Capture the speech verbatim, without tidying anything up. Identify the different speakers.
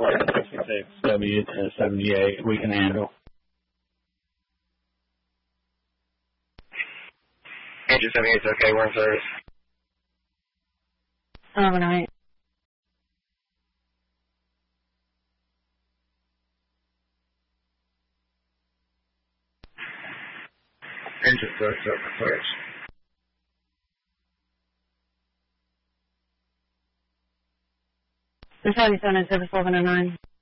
Speaker 1: sixty-six, W to seventy-eight, we can handle.
Speaker 2: Engine seventy-eight's okay, we're in service.
Speaker 3: All right.
Speaker 2: Engine starts up first.
Speaker 3: The seventy-seven and service eleven oh nine.